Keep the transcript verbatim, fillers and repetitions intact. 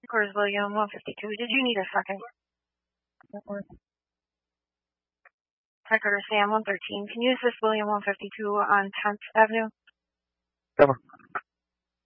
Coors William, one fifty-two. Did you need a second? Recorder Sam, one thirteen. Can you assist William, one fifty-two on tenth Avenue? Cover.